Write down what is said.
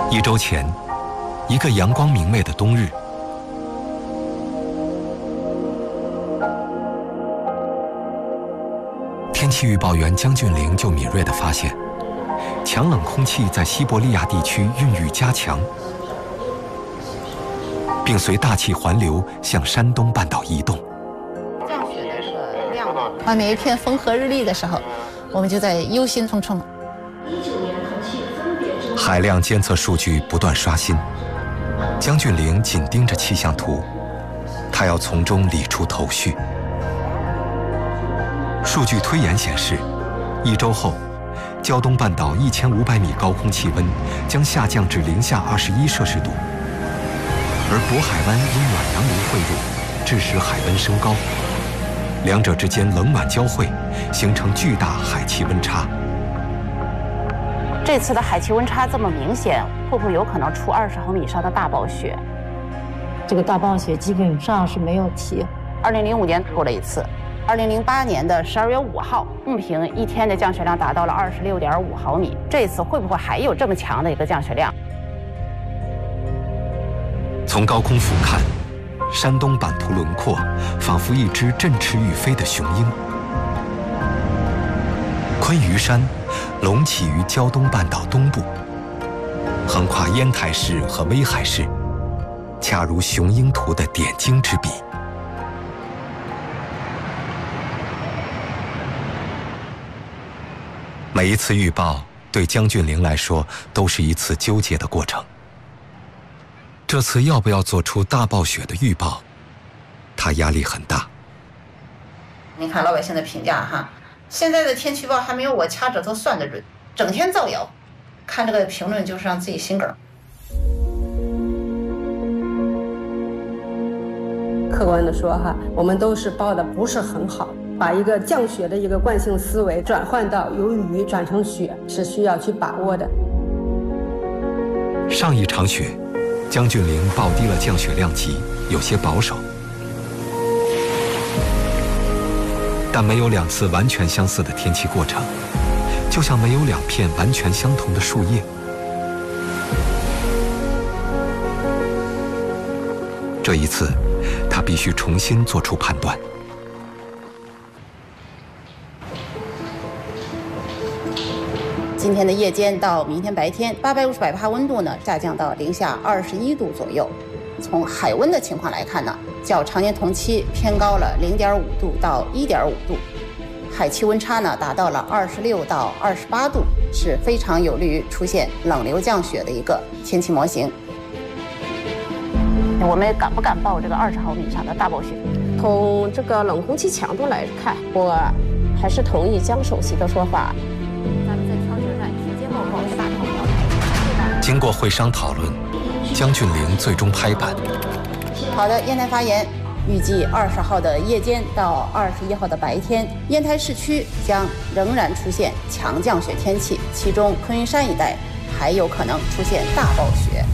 1周前，一个阳光明媚的冬日，天气预报员江俊玲就敏锐地发现，强冷空气在西伯利亚地区孕育加强，并随大气环流向山东半岛移动。 降雪的这个量，外面一片风和日丽的时候，我们就在忧心忡忡。 海量监测数据不断刷新，江俊玲紧盯着气象图，他要从中理出头绪。数据推演显示，1周后，胶东半岛1500米高空气温将下降至零下21摄氏度，而渤海湾因暖洋流汇入，致使海温升高，两者之间冷暖交汇，形成巨大海气温差。 这次的海气温差这么明显，会不会有可能出20毫米以上的大暴雪？ 这个大暴雪基本上是没有提。 2005年出了一次，2008年的12月5号，牟平1天的降雪量达到了26.5毫米。这次会不会还有这么强的一个降雪量？ 从高空俯瞰，山东版图轮廓仿佛一只振翅欲飞的雄鹰。昆鱼山隆起于胶东半岛东部，横跨烟台市和威海市，恰如雄鹰图的点睛之笔。每一次预报对江俊玲来说都是一次纠结的过程。这次要不要做出大暴雪的预报，他压力很大。 您看老百姓的评价哈，现在的天气预报还没有我掐指头算的准，整天造谣，看这个评论就是让自己心梗。 客观的说哈，我们都是报的不是很好，把一个降雪的一个惯性思维转换到由雨转成雪，是需要去把握的。 上一场雪，江俊玲报低了降雪量级，有些保守。但没有2次完全相似的天气过程，就像没有2片完全相同的树叶。这一次，他必须重新做出判断。 今天的夜间到明天白天，850百帕温度呢下降到零下21度左右。从海温的情况来看呢，较常年同期偏高了0.5度到1.5度，海气温差呢达到了26到28度，是非常有利于出现冷流降雪的一个天气模型。我们敢不敢报这个20毫米以上的大暴雪？ 从这个冷空气强度来看，我还是同意江首席的说法。 咱们在调整站直接报告大套标准。 经过会商讨论，江俊玲最终拍板。 好的，烟台发言，预计20号的夜间到21号的白天，烟台市区将仍然出现强降雪天气，其中昆云山一带还有可能出现大暴雪。